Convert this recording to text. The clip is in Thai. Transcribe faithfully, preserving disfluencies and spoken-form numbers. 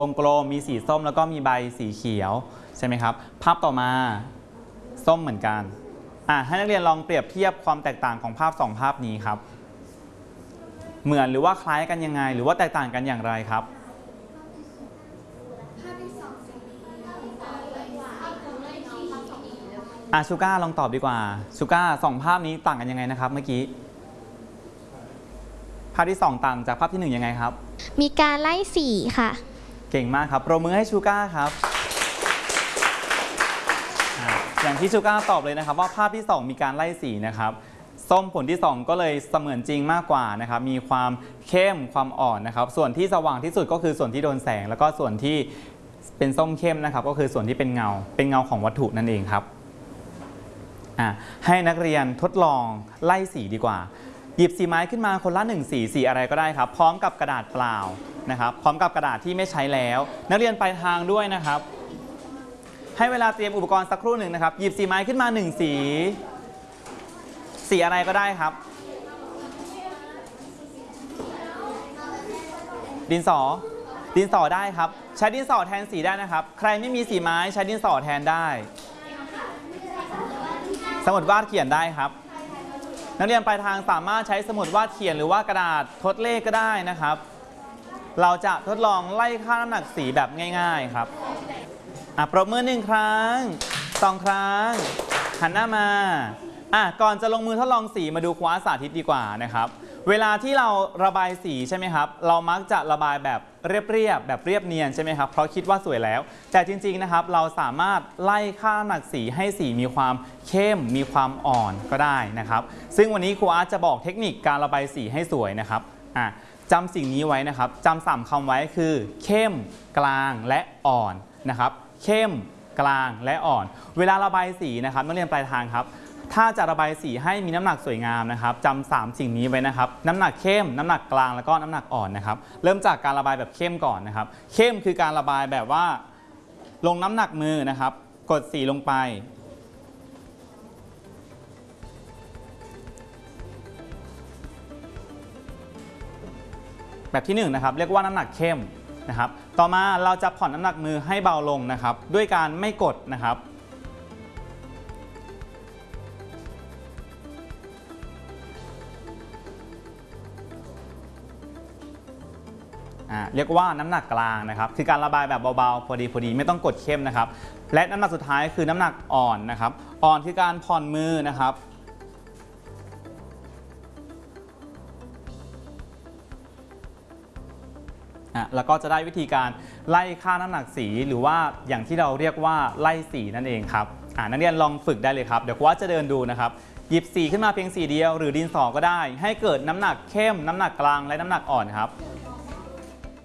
วงกลมมีสีส้มแล้วก็มีใบสีเขียวใช่ไหมครับภาพต่อมาส้มเหมือนกันอ่ะให้นักเรียนลองเปรียบเทียบความแตกต่างของภาพสองภาพนี้ครับเหมือนหรือว่าคล้ายกันยังไงหรือว่าแตกต่างกันอย่างไรครับอ่ะชูก้าลองตอบดีกว่าชูก้าสองภาพนี้ต่างกันยังไงนะครับเมื่อกี้ภาพที่สองต่างจากภาพที่หนึ่งยังไงครับมีการไล่สีค่ะเก่งมากครับปรบมือให้ชูก้าครับอย่างที่ชูก้าตอบเลยนะครับว่าภาพที่สองมีการไล่สีนะครับส้มผลที่สองก็เลยเสมือนจริงมากกว่านะครับมีความเข้มความอ่อนนะครับส่วนที่สว่างที่สุดก็คือส่วนที่โดนแสงแล้วก็ส่วนที่เป็นส้มเข้มนะครับก็คือส่วนที่เป็นเงาเป็นเงาของวัตถุนั่นเองครับให้นักเรียนทดลองไล่สีดีกว่าหยิบสีไม้ขึ้นมาคนละหนึ่งสีสีอะไรก็ได้ครับพร้อมกับกระดาษเปล่านะครับพร้อมกับกระดาษที่ไม่ใช้แล้วนักเรียนปลายทางด้วยนะครับให้เวลาเตรียมอุปกรณ์สักครู่หนึ่งนะครับหยิบสีไม้ขึ้นมาหนึ่งสีสีอะไรก็ได้ครับดินสอดินสอได้ครับใช้ดินสอแทนสีได้นะครับใครไม่มีสีไม้ใช้ดินสอแทนได้สมุดวาดเขียนได้ครับนักเรียนปลายทางสามารถใช้สมุดวาดเขียนหรือว่ากระดาษทดเลขก็ได้นะครับเราจะทดลองไล่ค่าน้ำหนักสีแบบง่ายๆครับอ่ะปรบมือหนึ่งครั้งสองครั้งหันหน้ามาอ่ะก่อนจะลงมือทดลองสีมาดูครูอาร์ตสาธิตดีกว่านะครับเวลาที่เราระบายสีใช่ไหมครับเรามักจะระบายแบบเรียบๆแบบเรียบเนียนใช่ไหมครับเพราะคิดว่าสวยแล้วแต่จริงๆนะครับเราสามารถไล่ค่าน้ำหนักสีให้สีมีความเข้มมีความอ่อนก็ได้นะครับซึ่งวันนี้ครูอาร์ตจะบอกเทคนิคการระบายสีให้สวยนะครับอ่ะจำสิ่งนี้ไว้นะครับจำสามคำไว้คือเข้มกลางและอ่อนนะครับเข้มกลางและอ่อนเวลาระบายสีนะครับนักเรียนปลายทางครับถ้าจะระบายสีให้มีน้ำหนักสวยงามนะครับจำสามสิ่งนี้ไว้นะครับน้ำหนักเข้มน้ำหนักกลางแล้วก็น้ำหนักอ่อนนะครับเริ่มจากการระบายแบบเข้มก่อนนะครับเข้มคือการระบายแบบว่าลงน้ำหนักมือนะครับกดสีลงไปแบบที่หนึ่งนะครับเรียกว่าน้ำหนักเข้มนะครับต่อมาเราจะผ่อนน้ำหนักมือให้เบาลงนะครับด้วยการไม่กดนะครับเรียกว่าน้ำหนักกลางนะครับคือการระบายแบบเบาๆพอดีพอดีไม่ต้องกดเข้มนะครับและน้ำหนักสุดท้ายคือน้ำหนักอ่อนนะครับอ่อนคือการผ่อนมือนะครับแล้วก็จะได้วิธีการไล่ค่าน้ำหนักสีหรือว่าอย่างที่เราเรียกว่าไล่สีนั่นเองครับนักเรียนลองฝึกได้เลยครับเดี๋ยวครูจะเดินดูนะครับหยิบสีขึ้นมาเพียงสีเดียวหรือดินสอก็ได้ให้เกิดน้ำหนักเข้มน้ำหนักกลางและน้ำหนักอ่อนครับ